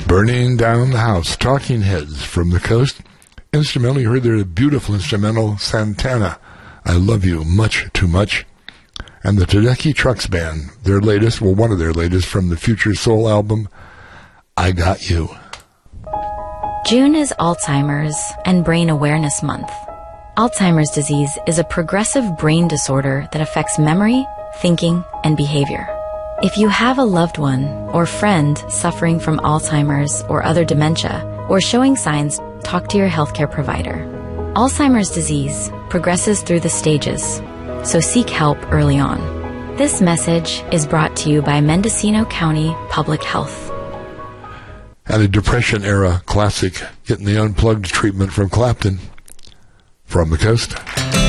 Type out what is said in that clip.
Burning Down the House, Talking Heads from the Coast. Instrumental, you heard their beautiful instrumental, Santana, I Love You Much Too Much. And the Tedeschi Trucks Band, their latest, well, one of their latest from the Future Soul album, I Got You. June is Alzheimer's and Brain Awareness Month. Alzheimer's disease is a progressive brain disorder that affects memory, thinking, and behavior. If you have a loved one or friend suffering from Alzheimer's or other dementia or showing signs, talk to your healthcare provider. Alzheimer's disease progresses through the stages, so seek help early on. This message is brought to you by Mendocino County Public Health. And a Depression-era classic, getting the unplugged treatment from Clapton from the Coast.